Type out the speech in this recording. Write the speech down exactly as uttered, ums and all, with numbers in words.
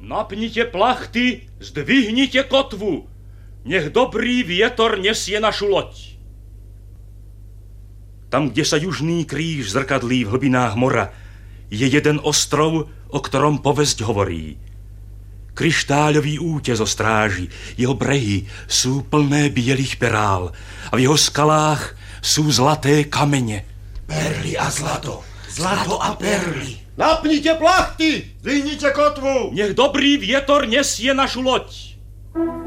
Napnite plachty, zdvihnite kotvu. Nech dobrý vietor nesie našu loď. Tam, kde sa južný kríž zrkadlí v hlbinách mora, je jeden ostrov, o ktorom povesť hovorí. Kryštáľový útes o stráži, jeho brehy sú plné bielých perál a v jeho skalách sú zlaté kamene. Perly a zlato, zlato a perly. Napnite plachty, zdvihnite kotvu. Nech dobrý vietor nesie našu loď.